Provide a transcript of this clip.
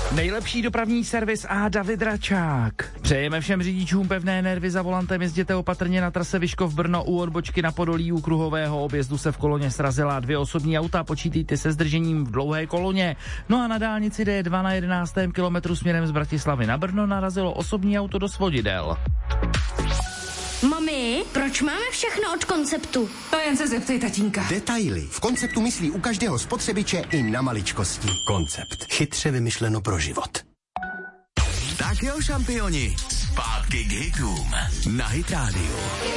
Nejlepší dopravní servis a David Račák. Přejeme všem řidičům pevné nervy za volantem, jezděte opatrně na trase Vyškov-Brno u odbočky na Podolí u kruhového objezdu se v koloně srazila 2 osobní auta, počítejte se zdržením v dlouhé koloně. No a na dálnici D2 na 11. kilometru směrem z Bratislavy na Brno narazilo osobní auto do svodidel. Mami, proč máme všechno od Konceptu? To jen se zeptej tatínka. Detaily. V Konceptu myslí u každého spotřebiče i na maličkosti. Koncept. Chytře vymyšleno pro život. Tak jo, šampioni, zpátky k hitům na Hit Radio.